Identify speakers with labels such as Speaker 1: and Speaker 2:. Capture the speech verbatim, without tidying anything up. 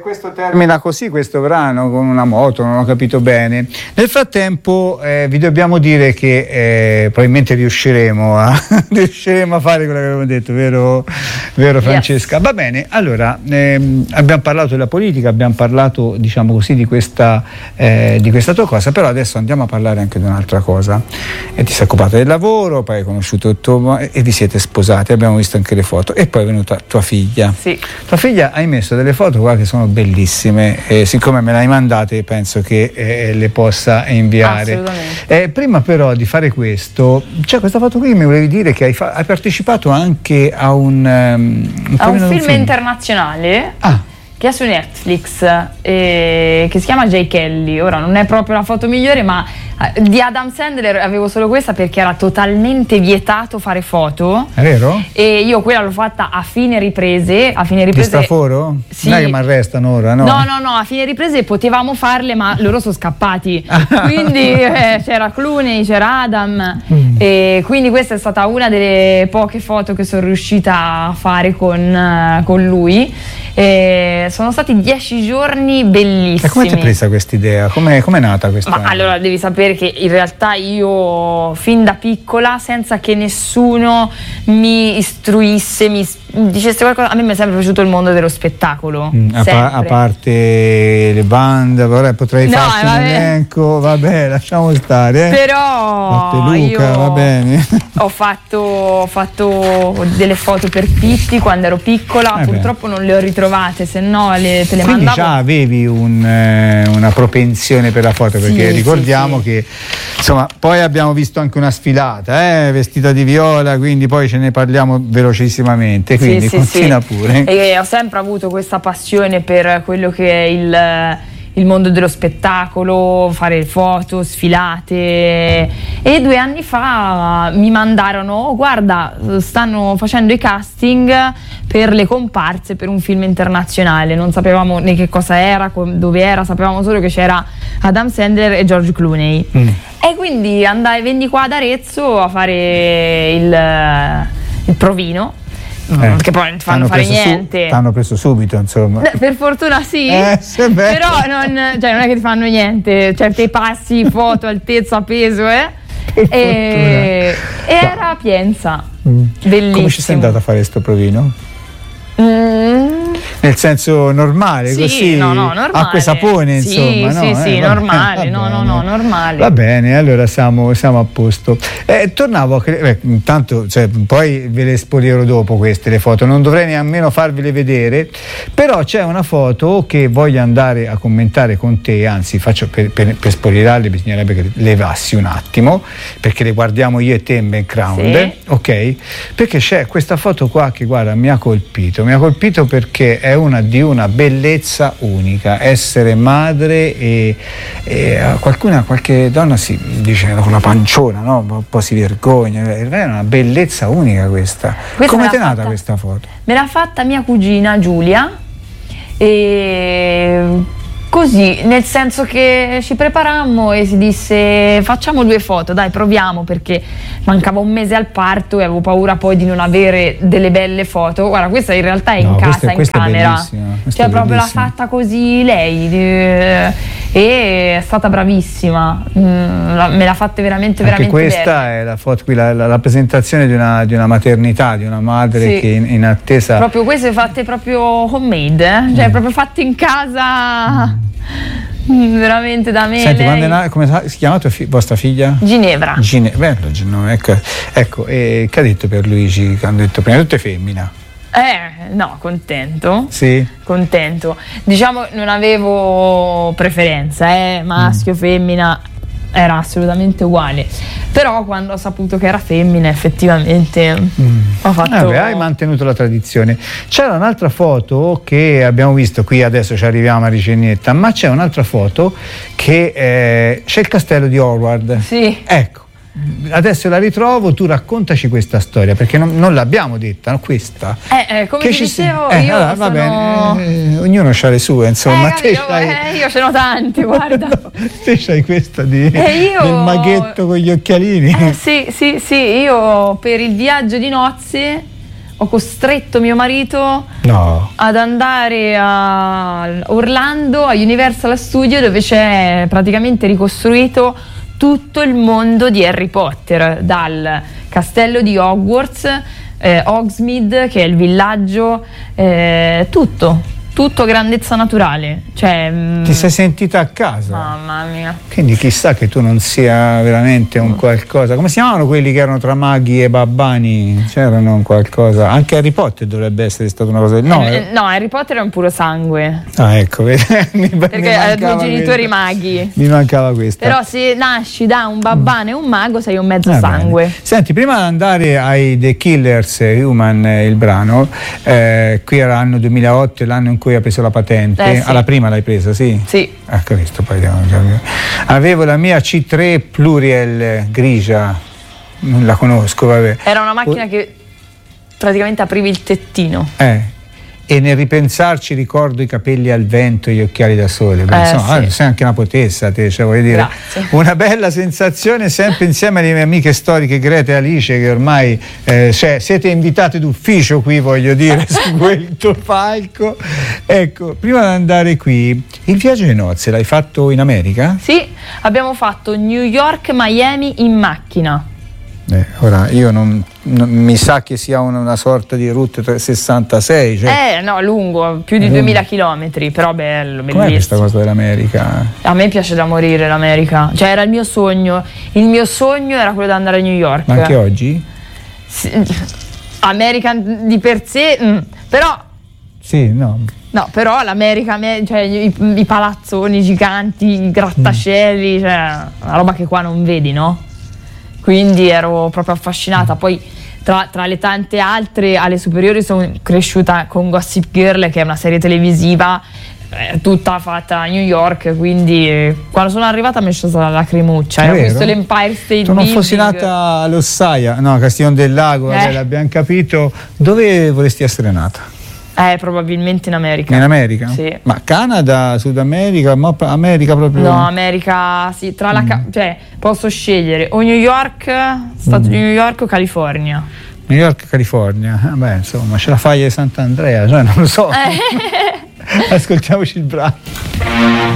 Speaker 1: questo termina così questo brano con una moto, non ho capito bene. Nel frattempo eh, vi dobbiamo dire che eh, probabilmente riusciremo a, riusciremo a fare quello che avevamo detto, vero, vero Francesca? Yes. Va bene, allora ehm, abbiamo parlato della politica, abbiamo parlato diciamo così di questa, eh, di questa tua cosa, però adesso andiamo a parlare anche di un'altra cosa. E ti sei occupata del lavoro, poi hai conosciuto tuo, e vi siete sposati, abbiamo visto anche le foto, e poi è venuta tua figlia.
Speaker 2: Sì.
Speaker 1: Tua figlia hai messo delle foto qua che sono bellissime, e siccome me le hai mandate penso che eh, le possa inviare.
Speaker 2: Assolutamente.
Speaker 1: Eh, prima però di fare questo, c'è questa foto qui, mi volevi dire che hai, fa- hai partecipato anche a un, um, un,
Speaker 2: a un film,
Speaker 1: film
Speaker 2: internazionale.
Speaker 1: Ah.
Speaker 2: Che è su Netflix, eh, che si chiama Jay Kelly. Ora non è proprio la foto migliore, ma eh, di Adam Sandler avevo solo questa perché era totalmente vietato fare foto.
Speaker 1: È vero?
Speaker 2: E io quella l'ho fatta a fine riprese. A fine riprese.
Speaker 1: Di straforo?
Speaker 2: Sì.
Speaker 1: Non è che mi arrestano ora, no?
Speaker 2: No, no, no, a fine riprese potevamo farle, ma loro sono scappati. Quindi eh, c'era Clooney, c'era Adam. Mm. E quindi questa è stata una delle poche foto che sono riuscita a fare con, uh, con lui. E sono stati dieci giorni bellissimi.
Speaker 1: E come ti è presa questa idea? Come è nata questa?
Speaker 2: Ma allora devi sapere che in realtà io fin da piccola, senza che nessuno mi istruisse, mi dicesse qualcosa, a me mi è sempre piaciuto il mondo dello spettacolo.
Speaker 1: Mm, a, pa- a parte le bande, vorrei, potrei
Speaker 2: no,
Speaker 1: farci un elenco, vabbè, lasciamo stare. Eh.
Speaker 2: Però
Speaker 1: Luca,
Speaker 2: io
Speaker 1: va bene.
Speaker 2: Ho fatto, ho fatto delle foto per Pitti quando ero piccola, eh purtroppo beh. non le ho ritrovate, se no le, te le
Speaker 1: Quindi
Speaker 2: mandavo.
Speaker 1: già avevi un, eh, una propensione per la foto, perché
Speaker 2: sì,
Speaker 1: ricordiamo sì, sì. che insomma poi abbiamo visto anche una sfilata eh, vestita di viola, quindi poi ce ne parliamo velocissimamente, quindi sì, continua sì, pure.
Speaker 2: E ho sempre avuto questa passione per quello che è il il mondo dello spettacolo, fare foto, sfilate, e due anni fa mi mandarono oh, guarda, stanno facendo i casting per le comparse per un film internazionale, non sapevamo né che cosa era, dove era, sapevamo solo che c'era Adam Sandler e George Clooney. Mm. E quindi andai, venni qua ad Arezzo a fare il, il provino. Eh, che poi non ti fanno fare niente.
Speaker 1: Ti hanno preso subito, insomma.
Speaker 2: Per fortuna sì,
Speaker 1: eh,
Speaker 2: però non, cioè, non è che ti fanno niente, certi passi, foto, altezza, peso, eh. E, e era a Pienza, mm. bellissimo.
Speaker 1: Come ci sei andata a fare questo provino?
Speaker 2: Mm.
Speaker 1: Nel senso normale,
Speaker 2: sì,
Speaker 1: così,
Speaker 2: no, no, normale.
Speaker 1: acqua e sapone,
Speaker 2: sì,
Speaker 1: insomma.
Speaker 2: Sì,
Speaker 1: no?
Speaker 2: sì,
Speaker 1: eh,
Speaker 2: normale, no, no, no, normale.
Speaker 1: Va bene, allora siamo, siamo a posto. Eh, tornavo a eh, intanto, cioè, poi ve le spoilerò dopo queste, le foto, non dovrei nemmeno farvele vedere, però c'è una foto che voglio andare a commentare con te, anzi faccio per, per, per spoilerarle bisognerebbe che levassi un attimo, perché le guardiamo io e te in background,
Speaker 2: sì.
Speaker 1: ok? Perché c'è questa foto qua che guarda mi ha colpito, mi ha colpito perché è una di una bellezza unica, essere madre e, e qualcuna, qualche donna si dice con la panciona, no? Un po' si vergogna, è una bellezza unica questa. questa come ti è nata fatta, questa foto?
Speaker 2: Me l'ha fatta mia cugina Giulia, e così, nel senso che ci preparammo e si disse facciamo due foto, dai proviamo, perché mancava un mese al parto e avevo paura poi di non avere delle belle foto. Guarda, questa in realtà è no, in casa, è, in camera, cioè proprio l'ha fatta così lei e è stata bravissima, me l'ha fatta veramente
Speaker 1: anche
Speaker 2: veramente
Speaker 1: questa
Speaker 2: bene.
Speaker 1: È la foto qui, la, la, la presentazione di una, di una maternità, di una madre sì. che in, in attesa,
Speaker 2: proprio queste fatte proprio homemade, eh? Cioè mm. proprio fatte in casa. Mm. Veramente da me.
Speaker 1: Senti, quando è na- come si chiama tua fi- vostra figlia?
Speaker 2: Ginevra.
Speaker 1: Gine- bello, Gine- ecco, ecco e che ha detto per Luigi? Che hanno detto prima di tutto è femmina.
Speaker 2: Eh, no, contento.
Speaker 1: Sì.
Speaker 2: Contento. Diciamo non avevo preferenza, eh, maschio, mm. femmina, era assolutamente uguale. Però quando ho saputo che era femmina effettivamente mm. ho fatto...
Speaker 1: Ah, beh, hai mantenuto la tradizione. C'era un'altra foto che abbiamo visto qui, adesso ci arriviamo a Ricennetta, ma c'è un'altra foto che eh, c'è il castello di Howard.
Speaker 2: Sì.
Speaker 1: Ecco, adesso la ritrovo, tu raccontaci questa storia, perché non, non l'abbiamo detta, no? Questa
Speaker 2: eh, eh, come
Speaker 1: che
Speaker 2: ti
Speaker 1: ci
Speaker 2: dicevo
Speaker 1: eh,
Speaker 2: io
Speaker 1: allora,
Speaker 2: sono...
Speaker 1: va bene, eh, ognuno ha le sue, insomma.
Speaker 2: eh,
Speaker 1: te
Speaker 2: io,
Speaker 1: c'hai...
Speaker 2: eh, io ce n'ho tante, guarda.
Speaker 1: No, te c'hai questa di,
Speaker 2: eh, io...
Speaker 1: del maghetto con gli occhialini.
Speaker 2: Eh, sì, sì, sì, io per il viaggio di nozze ho costretto mio marito
Speaker 1: no.
Speaker 2: ad andare a Orlando, a Universal Studio, dove c'è praticamente ricostruito tutto il mondo di Harry Potter, dal castello di Hogwarts, eh, Hogsmeade, che è il villaggio, eh, tutto. Tutto grandezza naturale, cioè,
Speaker 1: ti sei sentita a casa?
Speaker 2: Mamma mia.
Speaker 1: Quindi chissà che tu non sia veramente un qualcosa. Come si chiamavano quelli che erano tra maghi e babbani? C'erano un qualcosa. Anche Harry Potter dovrebbe essere stata una cosa del no,
Speaker 2: eh, no, Harry Potter è un puro sangue.
Speaker 1: Ah, ecco, mi,
Speaker 2: perché ha due genitori questa. maghi.
Speaker 1: Mi mancava questa.
Speaker 2: Però se nasci da un babbane e un mago sei un mezzo ah, sangue.
Speaker 1: Bene. Senti, prima di andare ai The Killers, Human, il brano, eh, qui era l'anno duemilaotto, l'anno in cui ha preso la patente.
Speaker 2: Eh, sì.
Speaker 1: Alla prima l'hai presa, sì?
Speaker 2: Sì.
Speaker 1: Ecco, visto, poi avevo la mia C tre Pluriel grigia, non la conosco, vabbè.
Speaker 2: Era una macchina o... che praticamente aprivi il tettino.
Speaker 1: Eh. E nel ripensarci ricordo i capelli al vento e gli occhiali da sole. Beh,
Speaker 2: eh,
Speaker 1: insomma,
Speaker 2: sì.
Speaker 1: sei anche una potessa te, cioè, voglio dire,
Speaker 2: grazie.
Speaker 1: Una bella sensazione, sempre insieme alle mie amiche storiche Greta e Alice, che ormai eh, cioè, siete invitate d'ufficio qui, voglio dire, su quel tuo palco. Ecco, prima di andare qui, il viaggio di nozze l'hai fatto in America?
Speaker 2: Sì, abbiamo fatto New York, Miami in macchina.
Speaker 1: Eh, ora io non, non mi sa che sia una, una sorta di Route sessantasei, cioè.
Speaker 2: Eh no, lungo, più di duemila chilometri, però bello, bellissimo.
Speaker 1: Com'è questa cosa dell'America?
Speaker 2: A me piace da morire l'America, cioè era il mio sogno, il mio sogno era quello di andare a New York.
Speaker 1: Ma anche oggi?
Speaker 2: Sì, America di per sé, mm, però
Speaker 1: sì, no.
Speaker 2: No, però l'America, cioè i, i palazzoni giganti, i grattacieli, cioè una roba che qua non vedi, no? Quindi ero proprio affascinata. Poi tra, tra le tante altre, alle superiori sono cresciuta con Gossip Girl, che è una serie televisiva eh, tutta fatta a New York, quindi eh, quando sono arrivata mi è scesa la lacrimuccia. Ho visto l'Empire State
Speaker 1: tu non
Speaker 2: Building.
Speaker 1: Fossi nata a Lossaia, no, a Castiglione del Lago,
Speaker 2: eh.
Speaker 1: vabbè, l'abbiamo capito. Dove vorresti essere nata?
Speaker 2: Eh, probabilmente in America.
Speaker 1: In America?
Speaker 2: Sì.
Speaker 1: Ma Canada, Sud America, ma America proprio?
Speaker 2: No, America, sì, tra la ca- cioè posso scegliere o New York, Stato mm. di New York o California.
Speaker 1: New York, California, eh, beh, insomma, c'è la faglia di Sant'Andrea, cioè non lo so. Eh. Ascoltiamoci il brano.